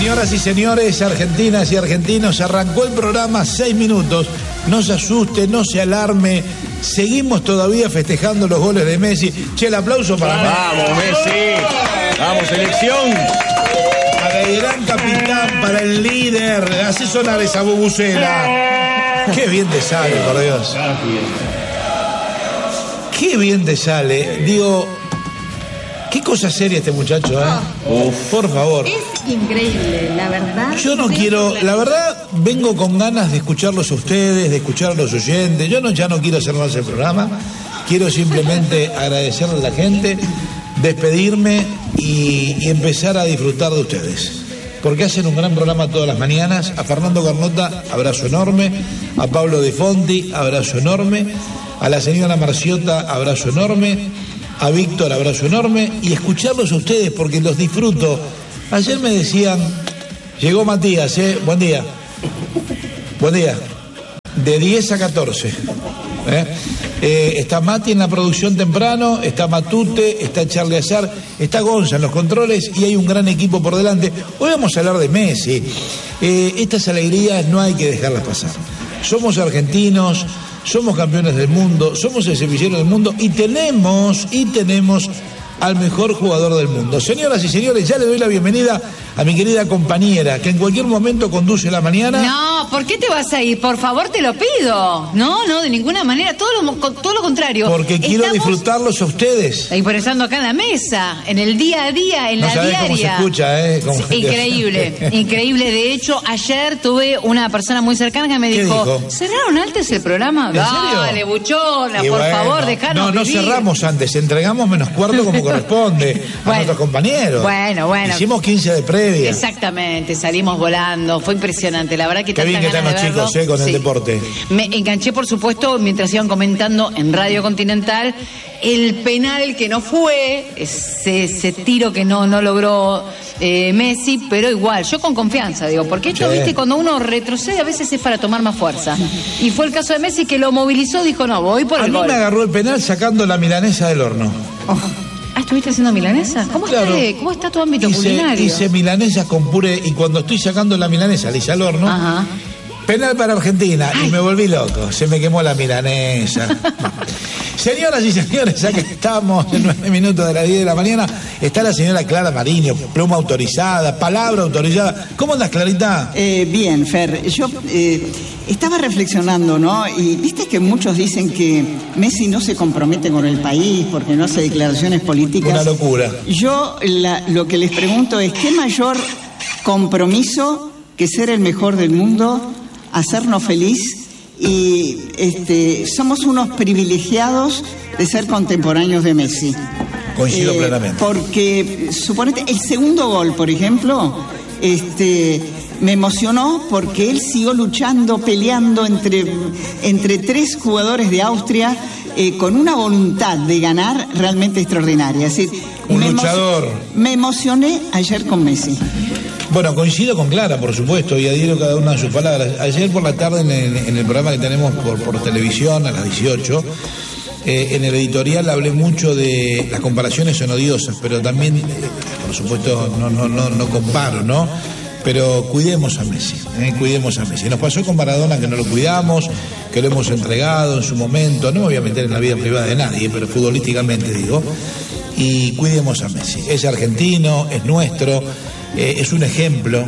Señoras y señores, argentinas y argentinos, arrancó el programa 6 minutos. No se asuste, no se alarme. Seguimos todavía festejando los goles de Messi. Che, el aplauso para Messi. ¡Vamos, Messi! ¡Vamos, selección! Para el gran capitán, para el líder. Hace sonar esa bubucela. Qué bien te sale, por Dios. Qué bien te sale. Digo, qué cosa seria este muchacho, ¿eh? Por favor. Es increíble, la verdad. Yo no quiero, la verdad, vengo con ganas de escucharlos a ustedes, de escuchar a los oyentes. Yo ya no quiero hacer más el programa. Quiero simplemente agradecerle a la gente, despedirme y empezar a disfrutar de ustedes. Porque hacen un gran programa todas las mañanas. A Fernando Carnota, abrazo enorme. A Pablo De Fonti, abrazo enorme. A la señora Marciota, abrazo enorme. A Víctor, abrazo enorme. Y escucharlos a ustedes porque los disfruto. Ayer me decían, llegó Matías, buen día. Buen día. De 10 a 14. Está Mati en la producción temprano, está Matute, está Charlie Azar, está Gonza en los controles y hay un gran equipo por delante. Hoy vamos a hablar de Messi. Estas alegrías no hay que dejarlas pasar. Somos argentinos, somos campeones del mundo, somos el semillero del mundo y tenemos al mejor jugador del mundo. Señoras y señores, ya le doy la bienvenida a mi querida compañera, que en cualquier momento conduce la mañana. No, ¿por qué te vas a ir? Por favor, te lo pido. No, de ninguna manera, todo lo contrario. Porque quiero disfrutarlos a ustedes. Improvisando acá en la mesa, en el día a día, en la diaria. Cómo se escucha, Increíble, increíble. De hecho, ayer tuve una persona muy cercana que me dijo, ¿cerraron antes el programa? Dale, buchona, por favor, dejanos No vivir. cerramos antes, entregamos menos cuarto como corresponde a nuestros compañeros. Bueno. Hicimos 15 de previa. Exactamente, salimos volando, fue impresionante, la verdad que qué bien que están los chicos, con el deporte. Me enganché, por supuesto, mientras iban comentando en Radio Continental, el penal que no fue, ese tiro que no logró Messi, pero igual, yo con confianza, digo, porque esto, viste, cuando uno retrocede a veces es para tomar más fuerza. Y fue el caso de Messi que lo movilizó, dijo, no, voy por el gol. A mí me agarró el penal sacando la milanesa del horno. ¿Estuviste haciendo milanesa? ¿Cómo está tu ámbito culinario? Hice milanesas con puré y cuando estoy sacando la milanesa, le hice al horno. Ajá. Penal para Argentina. Ay. Y me volví loco. Se me quemó la milanesa. Señoras y señores, aquí estamos en 9 minutos de las 10 de la mañana. Está la señora Clara Mariño, pluma autorizada, palabra autorizada. ¿Cómo andas, Clarita? Bien, Fer. Yo estaba reflexionando, ¿no? Y viste que muchos dicen que Messi no se compromete con el país porque no hace declaraciones políticas. Una locura. Yo lo que les pregunto es, ¿qué mayor compromiso que ser el mejor del mundo, hacernos feliz? Y somos unos privilegiados de ser contemporáneos de Messi. Coincido plenamente. Porque, suponete, el segundo gol, por ejemplo, me emocionó porque él siguió luchando, peleando entre 3 jugadores de Austria con una voluntad de ganar realmente extraordinaria. Es decir, un luchador. Me emocioné ayer con Messi. Bueno, coincido con Clara, por supuesto, y adhiero cada una de sus palabras. Ayer por la tarde en el programa que tenemos por televisión a las 18, en el editorial hablé mucho de las comparaciones son odiosas, pero también, por supuesto, no comparo, ¿no? Pero cuidemos a Messi, cuidemos a Messi. Nos pasó con Maradona que no lo cuidamos, que lo hemos entregado en su momento. No me voy a meter en la vida privada de nadie, pero futbolísticamente digo. Y cuidemos a Messi. Es argentino, es nuestro. Es un ejemplo,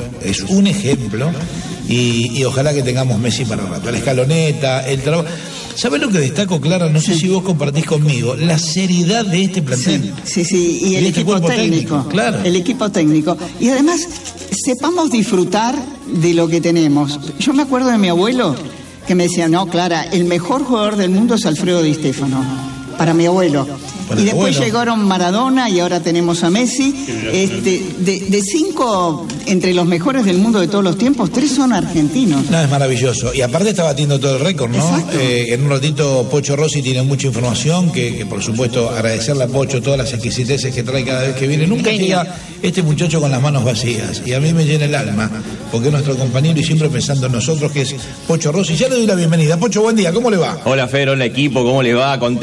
y ojalá que tengamos Messi para rato. La escaloneta, el trabajo. ¿Sabes lo que destaco, Clara? No sé si vos compartís conmigo, la seriedad de este plantel. Sí, y el equipo técnico. Claro. El equipo técnico. Y además, sepamos disfrutar de lo que tenemos. Yo me acuerdo de mi abuelo que me decía, no, Clara, el mejor jugador del mundo es Alfredo Di Stéfano. Para mi abuelo. Y después llegaron Maradona y ahora tenemos a Messi. De 5 entre los mejores del mundo de todos los tiempos, 3 son argentinos. No, es maravilloso. Y aparte está batiendo todo el récord, ¿no? En un ratito Pocho Rossi tiene mucha información, que por supuesto agradecerle a Pocho todas las exquisiteces que trae cada vez que viene. Nunca llega este muchacho con las manos vacías. Y a mí me llena el alma, porque es nuestro compañero y siempre pensando en nosotros, que es Pocho Rossi. Ya le doy la bienvenida. Pocho, buen día, ¿cómo le va? Hola, Fer, hola equipo, ¿cómo le va? Contento, feliz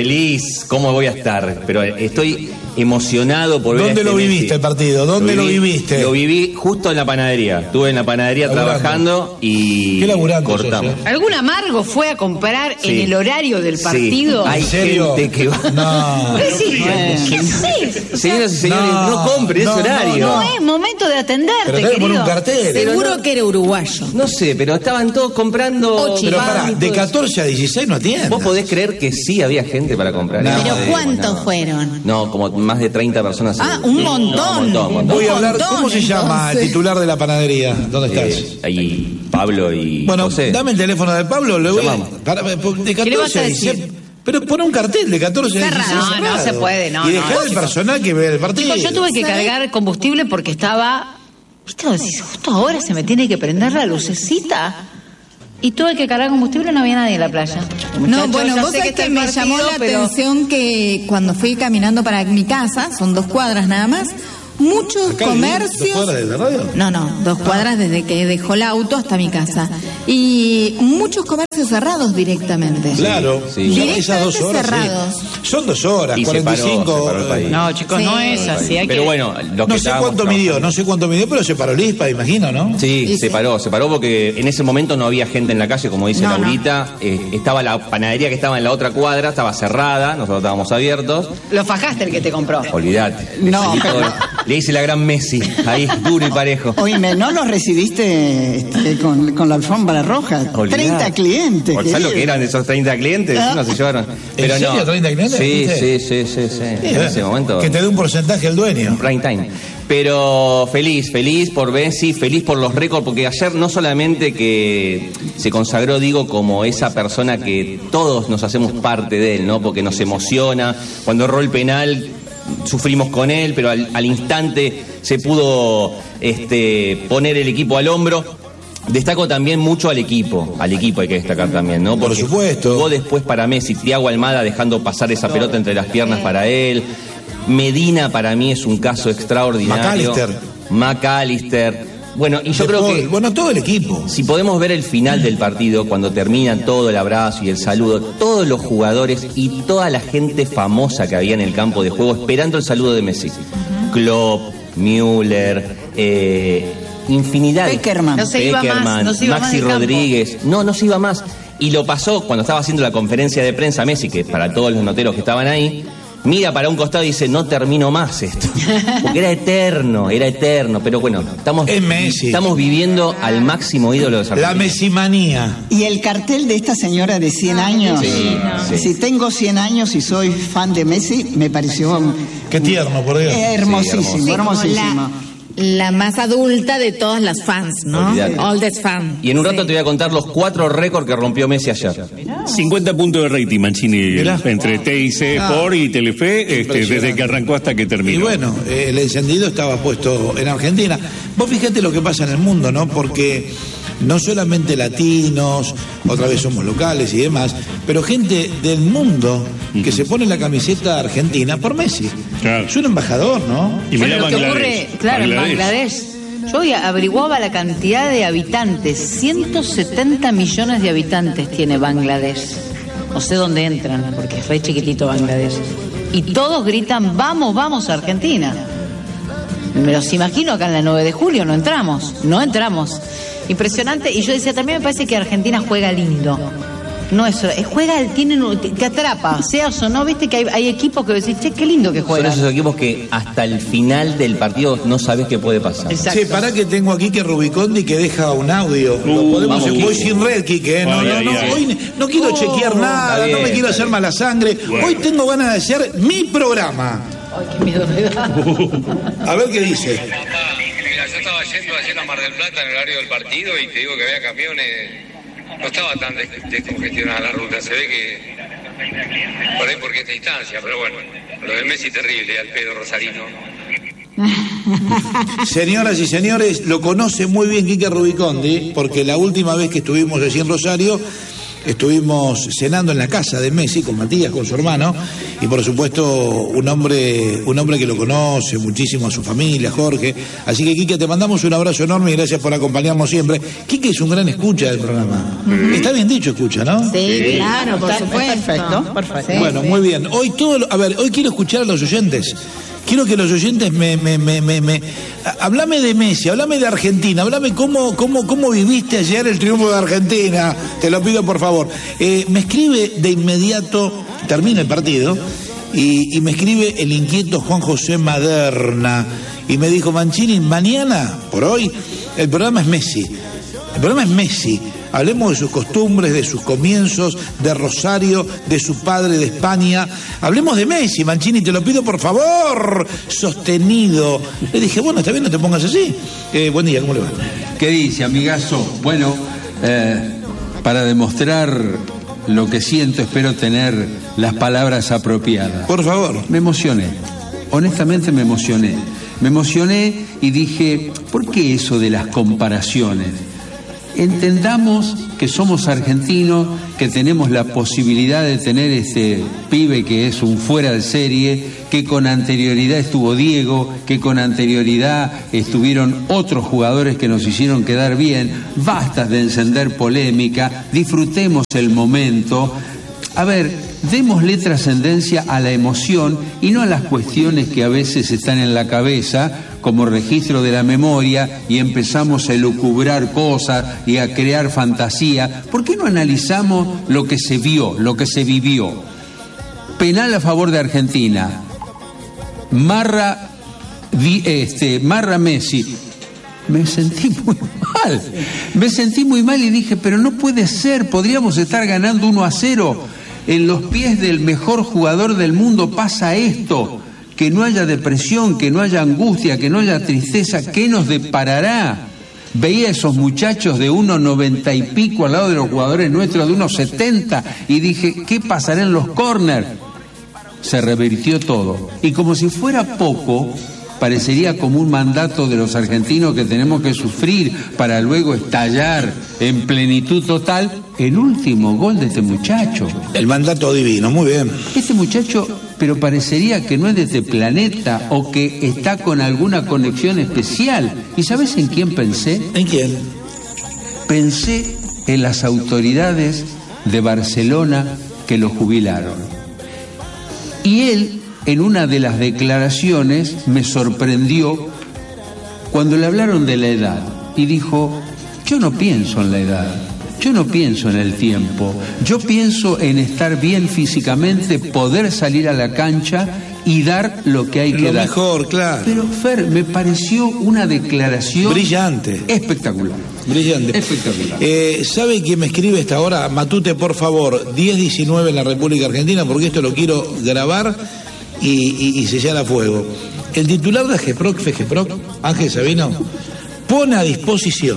feliz, ¿cómo voy a estar? Pero estoy emocionado por ver ¿Dónde lo viviste Messi. el partido? ¿Dónde lo viviste? Lo viví justo en la panadería. Estuve en la panadería trabajando y ¿Qué laburante cortamos. sos, ¿Algún amargo fue a comprar en el horario del partido? Sí. Hay ¿En serio? gente que va... No. Sí, ¿qué haces? Señoras y señores, no compren ese horario. No es momento de atenderte, Pero tenés que poner querido. un cartel. Seguro que era uruguayo. No sé, pero estaban todos comprando... Pero pan pará, y de todo eso. 14 a 16 no atienden. ¿Vos podés creer que sí había gente para comprar? No. ¿Pero No, cuántos fueron? No, como más de 30 personas. Un montón. No, un montón. Voy a hablar, montón, ¿cómo se llama el entonces. titular de la panadería? ¿Dónde estás? Ahí Pablo y Bueno, José. dame el teléfono de Pablo, le voy a... Llamamos. De ¿Qué le vas 14 a a decir? 16... Pero pon un cartel de 14 a 16. No, no cerrado. se puede, no, Y no. dejar el personal que ve el partido. Chicos, yo tuve que cargar combustible porque estaba... ¿Viste? Decís, justo ahora se me tiene que prender la lucecita. Y tuve que cargar combustible y no había nadie en la playa. No, Muchachos, bueno, ya vos sé sabés está que el me partido, llamó la pero- atención que cuando fui caminando para mi casa, son 2 cuadras nada más, muchos Acá comercios... ¿2 cuadras de la radio? No, 2 cuadras desde que dejó el auto hasta mi casa. Y muchos comercios cerrados directamente. Claro, Sí. son esas 2 horas. Cerrados. Sí. Son 2 horas, Y se 45. paró el país. No, chicos, Sí. no es así. Hay Pero que... bueno, lo que No sé estábamos cuánto midió, trabajando. pero se paró el ISPA, imagino, ¿no? Sí, Sí, se sí. paró porque en ese momento no había gente en la calle, como dice No, Laurita. Estaba la panadería que estaba en la otra cuadra, estaba cerrada, nosotros estábamos abiertos. Lo fajaste el que te compró. Olvidate. No, Le hice la gran Messi, ahí duro y parejo. Oíme, ¿no lo recibiste con la alfombra roja? Olvidate. 30 clientes. ¿Sabes lo que eran esos 30 clientes? No se llevaron. Pero serio, no. 30 clientes? Sí. En ese momento. Que te dé un porcentaje el dueño. Prime time. Pero feliz por Messi, feliz por los récords, porque ayer no solamente que se consagró, digo, como esa persona que todos nos hacemos parte de él, ¿no? Porque nos emociona. Cuando erró el penal, sufrimos con él, pero al instante se pudo poner el equipo al hombro. Destaco también mucho al equipo hay que destacar también, ¿no? Por supuesto. Jugó después para Messi, Thiago Almada dejando pasar esa pelota entre las piernas para él. Medina para mí es un caso extraordinario. McAllister. Bueno, y yo creo que Bueno, todo el equipo. si podemos ver el final del partido, cuando terminan todo el abrazo y el saludo, todos los jugadores y toda la gente famosa que había en el campo de juego esperando el saludo de Messi. Klopp, Müller, infinidad. Peckerman. No se iba más, no se iba más Maxi del campo. Rodríguez. No se iba más. Y lo pasó cuando estaba haciendo la conferencia de prensa Messi, que para todos los noteros que estaban ahí, mira para un costado y dice, no termino más esto. Porque era eterno, pero bueno, Es Messi. estamos viviendo al máximo ídolo de La Argentina. mesimanía. Y el cartel de esta señora de 100 años, sí. si tengo 100 años y soy fan de Messi, me pareció Qué tierno, por Dios. hermosísimo, Sí, Sí, como hermosísimo. la más adulta de todas las fans, ¿no? Olvídate. Oldest fan. Y en un rato te voy a contar los 4 récords que rompió Messi ayer. 50 puntos de rating, Mancini, Mirá. entre TIC, Sport y Telefe, desde que arrancó hasta que terminó. Y bueno, el encendido estaba puesto en Argentina. Vos fíjate lo que pasa en el mundo, ¿no? Porque no solamente latinos, otra vez somos locales y demás, pero gente del mundo que se pone la camiseta argentina por Messi. Claro. Es un embajador, ¿no? Y Bueno, mirá lo que Bangladesh. ocurre, claro, en Bangladesh. Yo hoy averiguaba la cantidad de habitantes. 170 millones de habitantes tiene Bangladesh. No sé dónde entran, porque es re chiquitito Bangladesh. Y todos gritan, vamos, vamos a Argentina. Me los imagino acá en la 9 de julio, no entramos. Impresionante. Y yo decía, también me parece que Argentina juega lindo. No eso, te atrapa, seas o no, viste que hay equipos que decís, che, qué lindo que Son juegan. esos equipos que hasta el final del partido no sabes qué puede pasar. Exacto. Che, pará que tengo aquí que Rubicondi que deja un audio. Lo podemos vamos, voy Quique. sin red, Quique. No, Ay, no, ay, no, ay. hoy no quiero chequear nada, está bien, no me quiero hacer mala sangre. Bueno. Hoy tengo ganas de hacer mi programa. Ay, qué miedo me da. A ver qué dice. Mira, yo estaba yendo ayer a Mar del Plata en el horario del partido y te digo que había camiones, no estaba tan descongestionada la ruta, se ve que por ahí porque esta distancia, pero bueno, lo de Messi terrible, al pedo Rosarino. Señoras y señores, lo conoce muy bien Quique Rubicondi, porque la última vez que estuvimos allí en Rosario, estuvimos cenando en la casa de Messi con Matías, con su hermano, y por supuesto un hombre que lo conoce muchísimo a su familia, Jorge. Así que, Quique, te mandamos un abrazo enorme y gracias por acompañarnos siempre. Quique es un gran escucha del programa. Está bien dicho, escucha, ¿no? Sí, claro, por supuesto. Perfecto. Sí, Bueno, sí. muy bien. Hoy hoy quiero escuchar a los oyentes. Quiero que los oyentes hablame de Messi, hablame de Argentina, hablame cómo viviste ayer el triunfo de Argentina. Te lo pido por favor. Me escribe de inmediato, termina el partido, y me escribe el inquieto Juan José Maderna, y me dijo: Mancini, mañana, por hoy, el programa es Messi. El programa es Messi. Hablemos de sus costumbres, de sus comienzos, de Rosario, de su padre, de España. Hablemos de Messi, Mancini, te lo pido por favor. Sostenido. Le dije, bueno, está bien, no te pongas así. Buen día, ¿cómo le va? ¿Qué dice, amigazo? Bueno, para demostrar lo que siento, espero tener las palabras apropiadas. Por favor. Me emocioné. Honestamente me emocioné. Me emocioné y dije, ¿por qué eso de las comparaciones? Entendamos que somos argentinos, que tenemos la posibilidad de tener este pibe que es un fuera de serie, que con anterioridad estuvo Diego, que con anterioridad estuvieron otros jugadores que nos hicieron quedar bien. Basta de encender polémica, disfrutemos el momento. A ver, démosle trascendencia a la emoción y no a las cuestiones que a veces están en la cabeza como registro de la memoria y empezamos a elucubrar cosas y a crear fantasía. ¿Por qué no analizamos lo que se vio, lo que se vivió? Penal a favor de Argentina. Marra Messi. Me sentí muy mal y dije, pero no puede ser, podríamos estar ganando 1-0. En los pies del mejor jugador del mundo pasa esto. Que no haya depresión, que no haya angustia, que no haya tristeza, ¿qué nos deparará? Veía a esos muchachos de 1,90 y pico al lado de los jugadores nuestros de 1,70 y dije, ¿qué pasará en los córner? Se revirtió todo. Y como si fuera poco, parecería como un mandato de los argentinos que tenemos que sufrir para luego estallar en plenitud total el último gol de este muchacho. El mandato divino, muy bien. Este muchacho, pero parecería que no es de este planeta o que está con alguna conexión especial. ¿Y sabes en quién pensé? ¿En quién? Pensé en las autoridades de Barcelona que lo jubilaron. Y él, en una de las declaraciones, me sorprendió cuando le hablaron de la edad y dijo, yo no pienso en la edad, yo no pienso en el tiempo, yo pienso en estar bien físicamente, poder salir a la cancha y dar lo que hay que dar. Lo mejor, claro. Pero, Fer, me pareció una declaración brillante. Espectacular. Brillante. Espectacular. ¿Sabe quién me escribe esta hora? Matute, por favor, 10:19 en la República Argentina, porque esto lo quiero grabar y sellar a fuego. El titular de FEGEPROC, Ángel Sabino, pone a disposición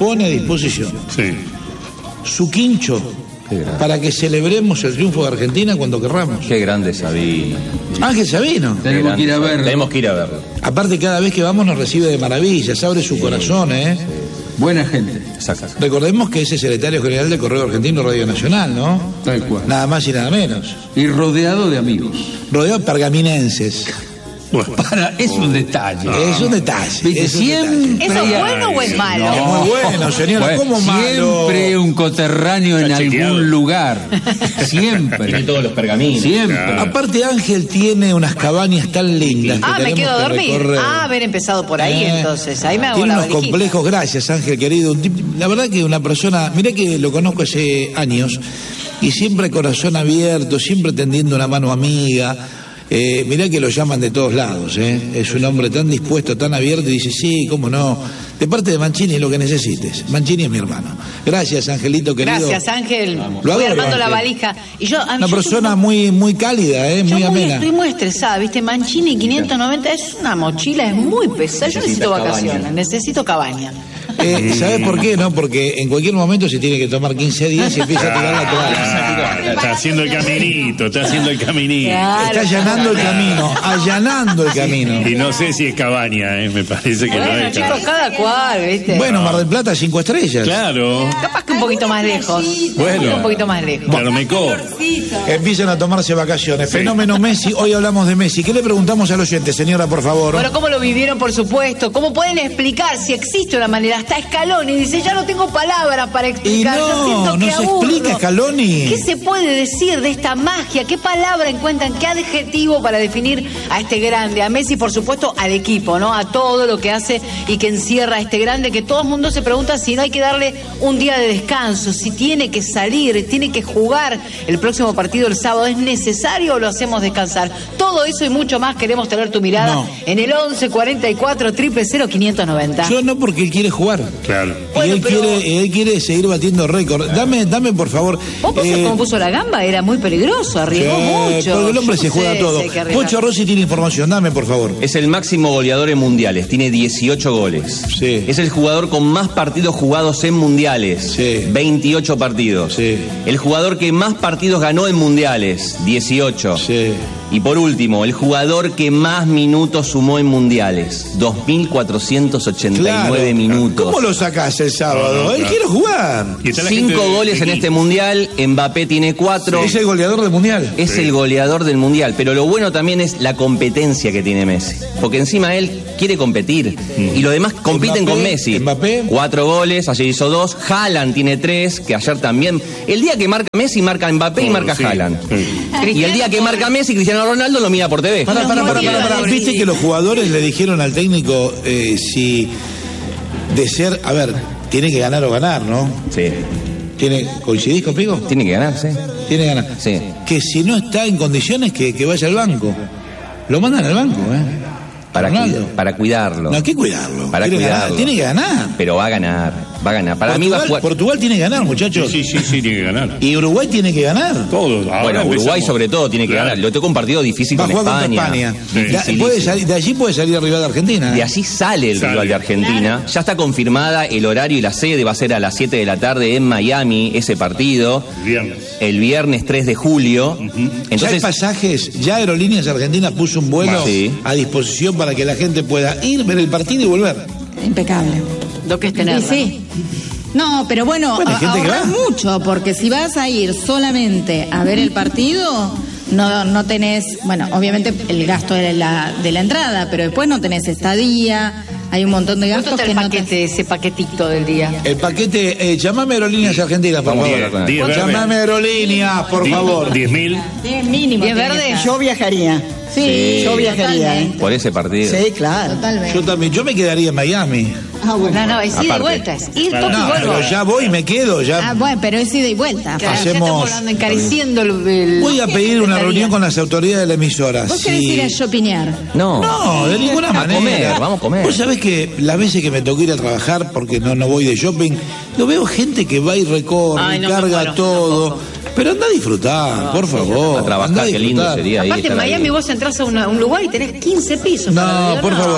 sí, su quincho para que celebremos el triunfo de Argentina cuando querramos. Qué grande Sabino. Ángel Sabino. Tenemos que ir a verlo. Tenemos que ir a verlo. Aparte, cada vez que vamos nos recibe de maravilla, se abre su corazón, ¿eh? Buena gente. Exacto. Recordemos que es el secretario general del Correo Argentino Radio Nacional, ¿no? Tal cual. Nada más y nada menos. Y rodeado de amigos. Rodeado de pergaminenses. Es un detalle. Es un detalle. ¿Viste? Es un Siempre. ¿Eso es bueno o es malo? Es muy bueno, señora. Bueno, ¿Cómo malo? siempre un coterráneo en Está chequeado. algún lugar. Tiene Siempre. todos los pergaminos. Siempre. Aparte, Ángel tiene unas cabañas tan lindas. que Ah, me tenemos quedo a que dormir. recorrer. Haber empezado por ahí, entonces. Ahí me hago Tiene la unos valijita. complejos, gracias Ángel querido. La verdad que una persona, mirá que lo conozco hace años y siempre corazón abierto, siempre tendiendo una mano amiga. Mirá que lo llaman de todos lados, es un hombre tan dispuesto, tan abierto y dice, sí, cómo no, de parte de Mancini lo que necesites. Mancini es mi hermano. Gracias, Angelito querido. Gracias, Ángel. Lo Voy adoro, armando la Ángel. valija. Y yo, Una persona muy cálida, muy amena. Estoy muy estresada, ¿viste? Mancini 590 es una mochila, es muy pesada. Yo necesito vacaciones, necesito cabaña. ¿Sabes por qué? No, porque en cualquier momento se tiene que tomar 15 días y empieza a tirar la toalla. Está haciendo el caminito, Claro. Está allanando el camino. Y no sé si es Cabaña, me parece que no Bueno, es chicos, Cabaña. cada cual, ¿viste? Bueno, Mar del Plata, 5 estrellas. Claro. Capaz que un poquito más lejos. Bueno. Un poquito más lejos. Claro, mejor. Empiezan a tomarse vacaciones. Fenómeno Messi, hoy hablamos de Messi. ¿Qué le preguntamos al oyente, señora, por favor? Bueno, ¿cómo lo vivieron, por supuesto? ¿Cómo pueden explicar si existe una manera? Hasta Scaloni dice, ya no tengo palabras para explicar. Y no, Yo siento no que se aburro. explica, Scaloni. ¿Qué se puede decir de esta magia? ¿Qué palabra encuentran? ¿Qué adjetivo para definir a este grande? A Messi, por supuesto, al equipo, ¿no? A todo lo que hace y que encierra a este grande, que todo el mundo se pregunta si no hay que darle un día de descanso, si tiene que salir, tiene que jugar el próximo partido el sábado. ¿Es necesario o lo hacemos descansar? Todo eso y mucho más queremos tener tu mirada No. en el 11 44 000 590. Yo no, porque él quiere jugar. Claro. Y Bueno, él quiere seguir batiendo récord. Dame por favor. ¿Vos pensás cómo puso la gamba? Era muy peligroso, arriesgó mucho. Porque el hombre Yo se no juega sé todo. si hay que arriesgar. Pocho Rossi tiene información, dame por favor. Es el máximo goleador en mundiales, tiene 18 goles. Sí. Es el jugador con más partidos jugados en mundiales, Sí. 28 partidos. Sí. El jugador que más partidos ganó en mundiales, 18. Sí. Y por último, el jugador que más minutos sumó en mundiales, 2.489 minutos. ¿Cómo lo sacás el sábado? No, Él claro. quiere jugar. Y está la 5 gente de- goles en este mundial, Mbappé tiene 4. Es el goleador del mundial. Es el goleador del mundial, pero lo bueno también es la competencia que tiene Messi. Porque encima él quiere competir. Y los demás compiten Mbappé, con Messi. Mbappé. 4 goles, ayer hizo 2. Haaland tiene 3, que ayer también. El día que marca Messi, marca Mbappé y Todo, marca sí. Haaland. Sí. Y el día que marca Messi, Cristiano Ronaldo lo mira por TV. Para. Viste que los jugadores le dijeron al técnico si de ser, a ver, tiene que ganar o ganar, ¿no? Sí. ¿Coincidís conmigo? Tiene que ganar, sí. Tiene que ganar. Sí. Que si no está en condiciones, que vaya al banco. Lo mandan al banco, Ronaldo. Para cuidarlo. No, hay que cuidarlo. Para Tiene que ganar, cuidarlo. tiene que ganar. Pero va a ganar. Para mí va a jugar. Portugal tiene que ganar, muchachos. Sí, tiene que ganar. Y Uruguay tiene que ganar. Todos. Ahora Bueno, Uruguay empezamos. sobre todo tiene que Claro. ganar. Lo tengo un partido difícil Va a con jugar España. contra España. Dificilísimo. De allí puede salir rival de Argentina. De allí sale el Sale. rival de Argentina. Ya está confirmada el horario y la sede. Va a ser a las 7 de la tarde en Miami ese partido. Viernes. El viernes 3 de julio. Ya hay Entonces, pasajes, ya Aerolíneas Argentinas puso un vuelo Sí. a disposición para que la gente pueda ir, ver el partido y volver. Impecable. Lo que es Y tenerla. sí. No, pero bueno, Bueno, hay gente que ahorrás va. mucho, porque si vas a ir solamente a ver el partido, no tenés, bueno, obviamente el gasto de la entrada, pero después no tenés estadía, hay un montón de ¿Cuánto gastos está que el no paquete, ese paquetito del día? El paquete, llamame Aerolíneas Argentinas, por Vamos a favor. hablar con él. 10 verdes. Llamame Aerolíneas, por favor. 10.000. tenés mínimo. ¿Y es tiene verde? que estar. Yo viajaría. Sí, Yo viajaría, totalmente. por ese partido. Sí, claro. Totalmente. Yo también, yo me quedaría en Miami. Ah, bueno. No, es ida y Aparte. vuelta. Es ir, toque y No, vuelvo. pero ya voy, me quedo, ya. Ah, bueno, pero es ida y vuelta. Claro, ya hacemos- estamos hablando, encareciendo el Voy a pedir una estadía. reunión con las autoridades de la emisora. ¿Vos querés Sí. ir a shopinear? No. No, de ninguna A manera. comer, vamos a comer. Vos sabés que las veces que me tocó ir a trabajar, porque no voy de shopping, lo veo gente que va y recorre, Ay, no me carga muero, todo. tampoco. Pero anda a disfrutar, por favor. A trabajar, anda a qué lindo disfrutar. sería ahí. Aparte, en estar ahí. Miami vos entras a un lugar y tenés 15 pisos. para No, beber. por No. favor.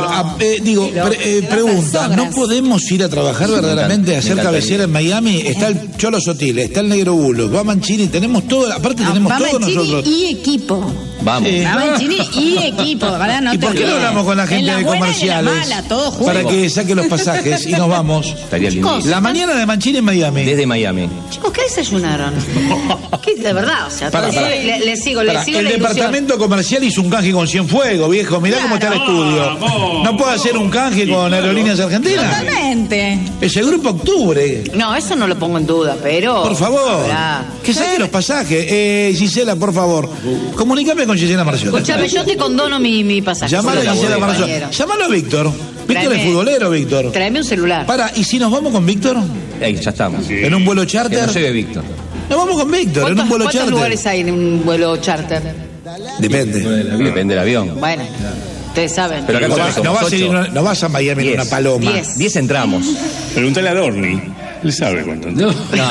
Pregunta, sobras. ¿no podemos ir a trabajar verdaderamente a hacer me encantaría. cabecera en Miami? Está el Cholo Sotil, está el Negro Bulo, va Mancini, tenemos todo, aparte tenemos Va todo Mancini nosotros. y equipo. Vamos. Sí. Va Mancini y equipo. ¿Verdad? No ¿Y te por qué no olvides. hablamos con la En gente la de buena y en la comerciales? mala, todos juntos. Para que saque los pasajes y nos vamos. Estaría lindo. La mañana de Mancini en Miami. Desde Miami. Chicos, ¿qué desayunaron? ¿Qué, de verdad, o sea, Pará, todo- pará. le sigo Pará, la el ilusión. departamento comercial hizo un canje con Cienfuegos, viejo. Mirá cómo está el estudio. Vamos. ¿No puedo hacer un canje con Aerolíneas Argentinas? Totalmente. Es el Grupo Octubre. No, eso no lo pongo en duda, pero... Por favor. Habrá. Que saque los pasajes. Gisela, por favor. Comunícame con Gisela Marciota. Escuchame, yo te condono mi pasaje. Llamalo a Solo Gisela voy, Marciota. compañero. Llámalo a Víctor. Víctor es Tráeme- futbolero, Víctor. Tráeme un celular. Para, ¿y si nos vamos con Víctor? Ya estamos. ¿En un vuelo Que charter? nos lleve Víctor. Nos vamos con Víctor, en un vuelo ¿Cuántos charter. lugares hay en un vuelo charter? Depende. Depende del avión. Bueno, ustedes saben. Pero acá No, somos no vas a ir 8. no vas a Miami en 10. una paloma. 10. entramos. Pregúntale a Dorni. Él sabe cuánto. No.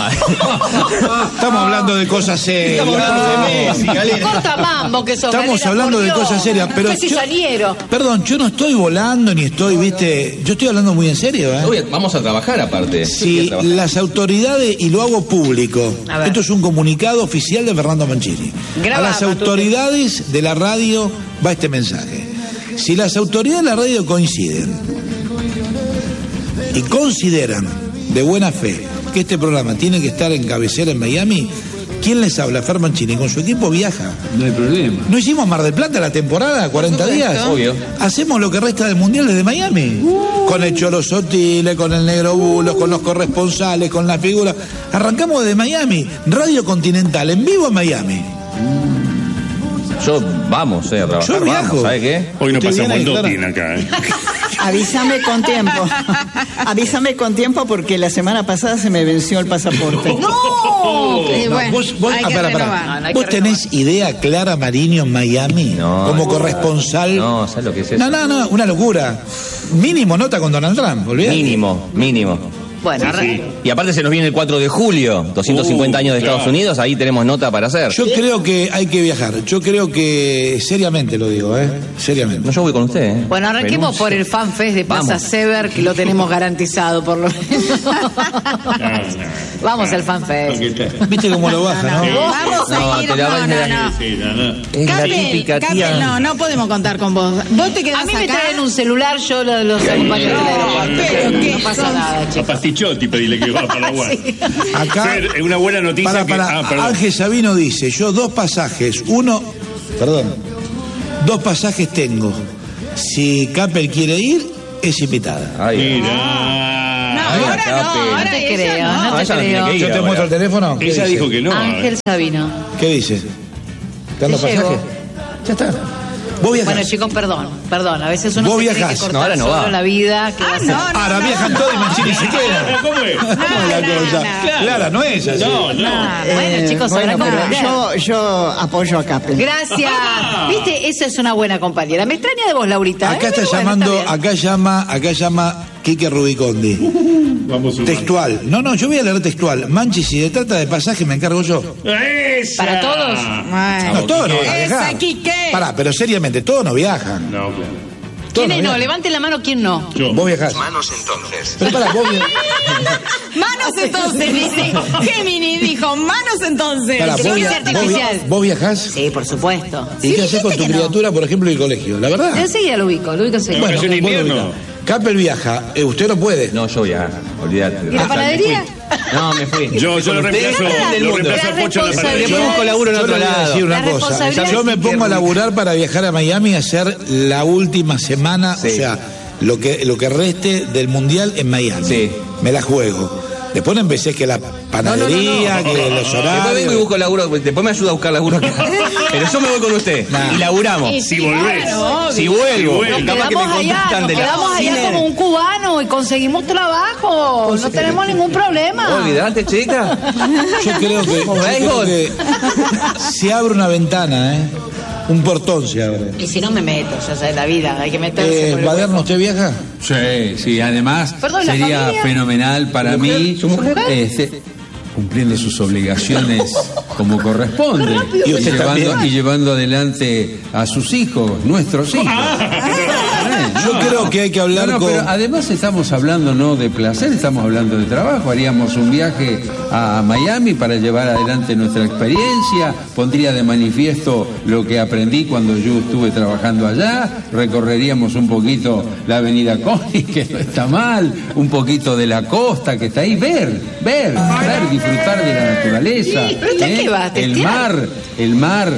Estamos hablando de cosas serias. Corta mambo que sos, Estamos Galera, hablando por de Dios. cosas serias, pero Soy yo- cizañero. Perdón, yo no estoy volando ni estoy, viste, yo estoy hablando muy en serio, ¿eh? Obvio, vamos a trabajar aparte. Si las autoridades, y lo hago público, A ver. esto es un comunicado oficial de Fernando Mancini, Graba, a las Matute. autoridades de la radio va este mensaje. Si las autoridades de la radio coinciden y consideran de buena fe que este programa tiene que estar en cabecera en Miami, ¿quién les habla? Fer Mancini, con su equipo viaja. No hay problema. ¿No hicimos Mar del Plata la temporada, 40 días? Obvio. Hacemos lo que resta del Mundial desde Miami. Con el Cholo Sotile, con el Negro Bulos, con los corresponsales, con las figuras. Arrancamos desde Miami, Radio Continental, en vivo en Miami. Yo vamos a trabajar, Yo viajo. vamos, ¿sabe qué? Hoy no Usted pasamos viene, doping acá. Avísame con tiempo. Avísame con tiempo porque la semana pasada se me venció el pasaporte. ¡No! Bueno, Vos, hay que pará. renovar. No, hay ¿Vos que tenés idea Clara Mariño en Miami? No. Como corresponsal. No, ¿sabes lo que es eso? No, una locura. Mínimo nota con Donald Trump, olvidate. Mínimo. Bueno, Y aparte se nos viene el 4 de julio, 250 años de claro. Estados Unidos, ahí tenemos nota para hacer. Yo creo que hay que viajar. Yo creo que seriamente lo digo, seriamente. No, yo voy con usted, ¿eh? Bueno, arranquemos por el FanFest de Plaza Vamos. Sever, que lo tenemos garantizado por lo menos. Vamos al FanFest. ¿Viste cómo lo baja, no? Vamos No, a ir. te la vas a No. Sí, no. Es la Capel, típica Capel, tía. no podemos contar con vos. Vos te quedás A mí me acá. traen un celular, yo los acompaño del aeropuerto. pero ¿qué No pasa son? nada, A chicos. Pastichotti pedile que va a Paraguay. Acá, Fer, es una buena noticia para, perdón. Ángel Sabino dice, yo dos pasajes tengo. Si Capel quiere ir, es invitada. Ay, Mira. No, Ay, ahora Capel. no, ahora No te ella creo, no. no te ella no tiene creo. que ir Yo te ahora. muestro el teléfono. ¿Qué Ella dice? dijo que no. Ángel Sabino. ¿Qué dice? ¿Te dando Te llevo. pasaje? Ya está. Vos viajás. Bueno, chicos, perdón. A veces uno Vos se tiene viajás. que cortar No, ahora no solo va. la vida. Que va a ser- Ahora viajan todos y Mancini se queda. ¿Cómo es? ¿Cómo es la cosa? Clara, no es así. No. Bueno, chicos, Bueno, habrá que pero aprender. yo apoyo a Capel. Gracias. ¿Viste? Esa es una buena compañera. Me extraña de vos, Laurita. Acá está Pero bueno, llamando, está bien. acá llama Quique Rubicondi. Vamos a Textual. No, yo voy a leer textual. Manchi, si se trata de pasaje, me encargo yo. ¡Esa! ¿Para todos? No, todos no van a Esa, viajar. Quique. Pará, pero seriamente, todos no viajan. No, claro. Todos ¿Quiénes no? viajan. Levanten la mano, ¿quién no? Yo. Vos viajás. Manos entonces. Pero pará, vos viajás. Manos entonces, dice. Géminis dijo, manos entonces. Pará, Inteligencia artificial. vos viajás. Sí, por supuesto. ¿Y qué haces con tu que no. criatura, por ejemplo, del colegio? La verdad. Enseguida lo ubico enseguida. Bueno, es en vos lo invierno. ubicás. Capel viaja, usted no puede. No, yo voy a. Olvídate. ¿Y la panadería? No, me fui. Yo lo reemplazo a Pocho en la La panadería. Después busco laburo en Yo otro le voy a lado. decir una La cosa. responsabilidad Yo es me de pongo a Quique laburar para viajar a Miami a hacer la última semana, Sí. o sea, lo que reste del Mundial en Miami. Sí. Me la juego. Después no empecé que la panadería, que los Después vengo y horarios. busco laburo. Después me ayuda a buscar laburo acá. Pero yo me voy con usted. Nah. Y laburamos. Si volvés. Si vuelvo. Si vuelvo. Capaz que me contestan de la. Quedamos allá como un cubano y conseguimos trabajo. No tenemos ningún problema. Olvidate, chica. Yo creo que se abre una ventana, un portón se abre. Y si no me meto, ya sabes la vida, hay que meterse. por el Baderno, hueco. ¿usted viaja? Sí, además Perdón, ¿la sería familia? fenomenal para mí cumpliendo sus obligaciones como corresponde Y usted también. y llevando adelante a sus hijos, nuestros hijos. Yo creo que hay que hablar con... Pero además estamos hablando no de placer, estamos hablando de trabajo. Haríamos un viaje a Miami para llevar adelante nuestra experiencia. Pondría de manifiesto lo que aprendí cuando yo estuve trabajando allá. Recorreríamos un poquito la avenida Coney, que no está mal, un poquito de la costa que está ahí, ver, disfrutar de la naturaleza. Sí, pero ¿usted qué va a el testear? mar,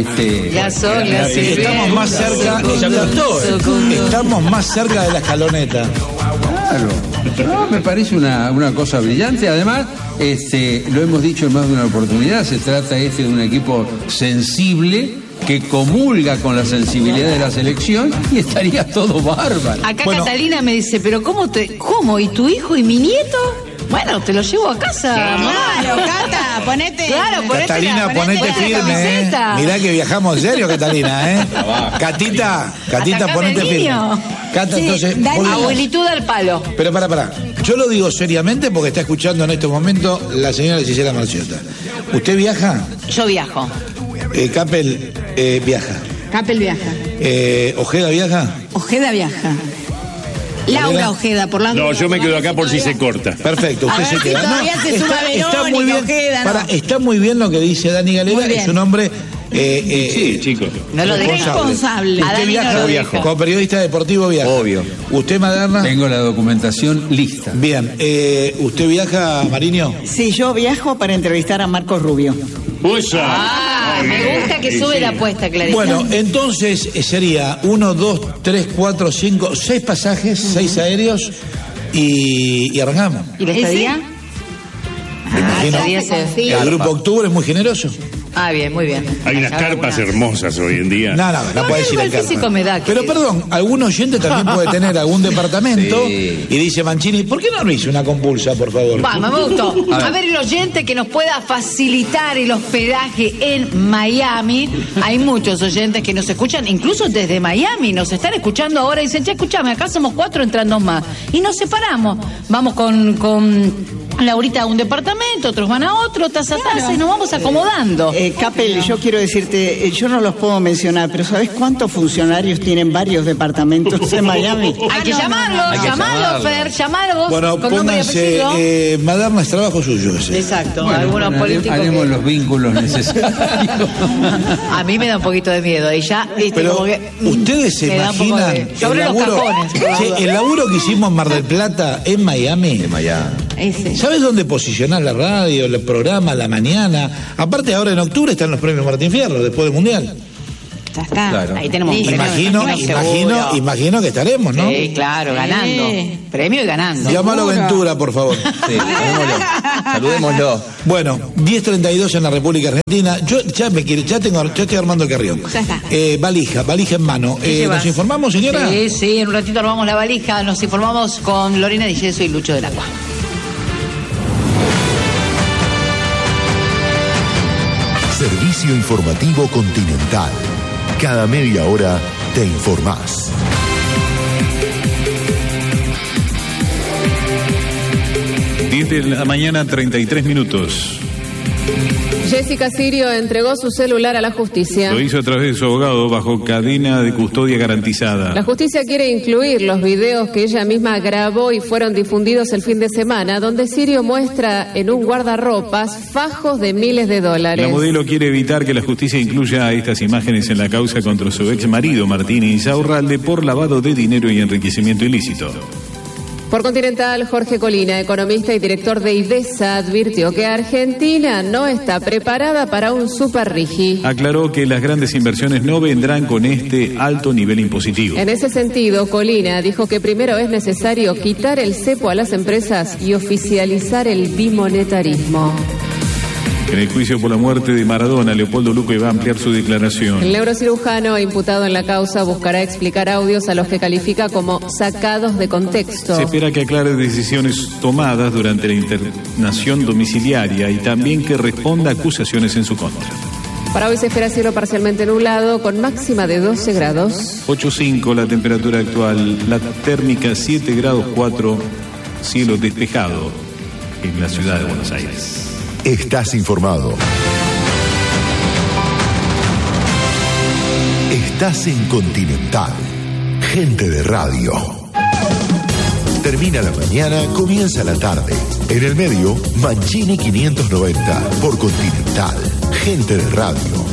Estamos más cerca, estamos más cerca de la escaloneta. Claro, no, me parece una cosa brillante. Además, lo hemos dicho en más de una oportunidad, se trata de un equipo sensible que comulga con la sensibilidad de la selección y estaría todo bárbaro. Acá Bueno. Catalina me dice, pero ¿cómo? ¿Y tu hijo y mi nieto? Bueno, te lo llevo a casa. Claro, Cata, ponete. Claro, ponete Catalina, ponete la firme, camiseta. Mirá que viajamos en serio, Catalina, Catita, Atacame ponete al firme. niño. Cata, Sí, entonces, dale. vos viajás. Abuelitud al palo. Pero pará. Yo lo digo seriamente porque está escuchando en este momento la señora Gisela Marciota. ¿Usted viaja? Yo viajo. Capel viaja. Capel viaja. ¿Ojeda viaja? Ojeda viaja. Laura Ojeda, por la No, yo me quedo acá por si se corta. Perfecto, usted A ver se si queda. todavía se suma está muy Verónica, bien. Ojeda, no. Está muy bien lo que dice Dani Galera, Muy bien. es un hombre Sí, chicos. No lo dejes responsable. A Usted Dani viaja, no lo deja. como periodista deportivo viaja. Obvio. ¿Usted, Maderna? Tengo la documentación lista. Bien. ¿Usted viaja, Mariño? Sí, yo viajo para entrevistar a Marcos Rubio. Me gusta que sube la apuesta, Clarisa. Bueno, entonces sería 1, 2, 3, 4, 5, 6 pasajes, 6 aéreos y arrancamos. ¿Y la estadía? El Grupo Octubre es muy generoso. Bien, muy bien. Hay unas carpas hermosas hoy en día. No puede decir el físico me da. Pero perdón, algún oyente también puede tener algún departamento y dice Mancini, ¿por qué no lo hizo una compulsa, por favor? Me gustó. A ver, el oyente que nos pueda facilitar el hospedaje en Miami. Hay muchos oyentes que nos escuchan, incluso desde Miami, nos están escuchando ahora y dicen, che, escuchame, acá somos 4, entran 2 más. Y nos separamos. Vamos con Laurita a un departamento, otros van a otro, taza a taza, y nos vamos acomodando. Capel, yo quiero decirte, yo no los puedo mencionar, pero ¿sabes cuántos funcionarios tienen varios departamentos en Miami? Hay que llamarlo, Fer, llamarlo. Bueno, con nombre y pónganse, apellido. Maderna es trabajo suyo ese. Exacto, Bueno, algunos políticos. haremos que- los vínculos necesarios. A mí me da un poquito de miedo y ya. Pero como que, ustedes se me da un poco imaginan de- Sobre los cajones. por la Che, duda. el laburo que hicimos en Mar del Plata en Miami. Ese. ¿Sabes dónde posicionar la radio, el programa, la mañana? Aparte ahora en octubre están los premios Martín Fierro, después del Mundial. Ya está. Claro. Ahí tenemos un premio. Imagino que estaremos, ¿no? Sí, claro, ganando. Premio y ganando. Llámalo Ventura, por favor. Sí, saludémoslo. Bueno, 10:32 en la República Argentina. Yo ya estoy armando el carrión. Ya está. Valija en mano. ¿Nos informamos, señora? Sí, en un ratito armamos la valija. Nos informamos con Lorena Di Yeso y Lucho del Agua. Servicio informativo Continental. Cada media hora te informás. De la mañana, 33 minutos. Jessica Sirio entregó su celular a la justicia. Lo hizo a través de su abogado bajo cadena de custodia garantizada. La justicia quiere incluir los videos que ella misma grabó y fueron difundidos el fin de semana, donde Sirio muestra en un guardarropas fajos de miles de dólares. La modelo quiere evitar que la justicia incluya estas imágenes en la causa contra su ex marido Martín Insaurralde por lavado de dinero y enriquecimiento ilícito. Por Continental, Jorge Colina, economista y director de IDESA, advirtió que Argentina no está preparada para un super RIGI. Aclaró que las grandes inversiones no vendrán con este alto nivel impositivo. En ese sentido, Colina dijo que primero es necesario quitar el cepo a las empresas y oficializar el bimonetarismo. En el juicio por la muerte de Maradona, Leopoldo Luque va a ampliar su declaración. El neurocirujano imputado en la causa buscará explicar audios a los que califica como sacados de contexto. Se espera que aclare decisiones tomadas durante la internación domiciliaria y también que responda a acusaciones en su contra. Para hoy se espera cielo parcialmente nublado con máxima de 12 grados. 8.5 la temperatura actual, la térmica 7 grados 4, cielo despejado en la ciudad de Buenos Aires. Estás informado. Estás en Continental. Gente de radio. Termina la mañana, comienza la tarde. En el medio, Mancini 590 por Continental. Gente de radio.